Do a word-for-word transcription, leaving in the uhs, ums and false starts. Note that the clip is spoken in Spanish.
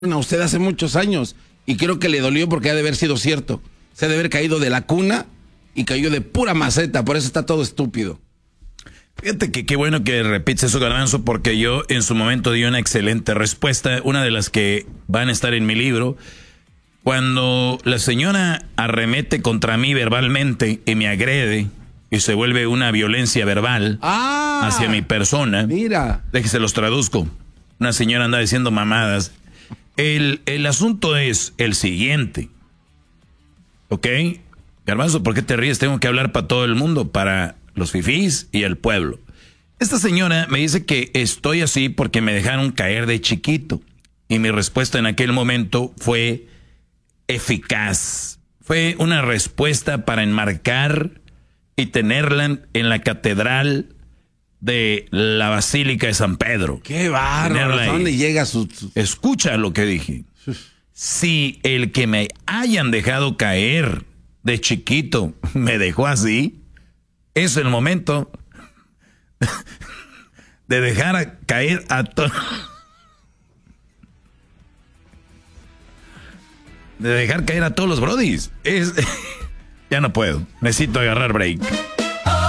a usted hace muchos años y creo que le dolió porque ha de haber sido cierto. Se ha de haber caído de la cuna y cayó de pura maceta, por eso está todo estúpido. Fíjate que qué bueno que repites eso, Garbanzo, porque yo en su momento di una excelente respuesta, una de las que van a estar en mi libro. Cuando la señora arremete contra mí verbalmente y me agrede y se vuelve una violencia verbal ah, hacia mi persona, mira, déjese los traduzco. Una señora anda diciendo mamadas. El, el asunto es el siguiente, ¿ok? Garbanzo, ¿por qué te ríes? Tengo que hablar para todo el mundo, para los fifís y el pueblo. Esta señora me dice que estoy así porque me dejaron caer de chiquito. Y mi respuesta en aquel momento fue eficaz. Fue una respuesta para enmarcar y tenerla en la catedral de la Basílica de San Pedro. ¡Qué bárbaro! ¿A dónde llega su, su...? Escucha lo que dije. Si el que me hayan dejado caer de chiquito me dejó así, es el momento de dejar a caer a todos. De dejar caer a todos los brodis. Es... Ya no puedo. Necesito agarrar break.